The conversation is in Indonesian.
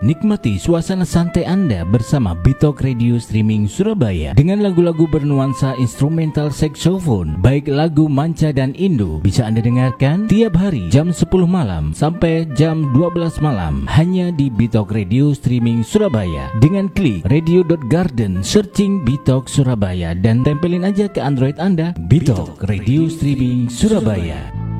Nikmati suasana santai Anda bersama Bitok Radio Streaming Surabaya dengan lagu-lagu bernuansa instrumental saxophone, baik lagu manca dan Indo, bisa Anda dengarkan tiap hari jam 10 malam sampai jam 12 malam hanya di Bitok Radio Streaming Surabaya. Dengan klik radio.garden, searching Bitok Surabaya dan tempelin aja ke Android Anda Bitok Radio Streaming Surabaya.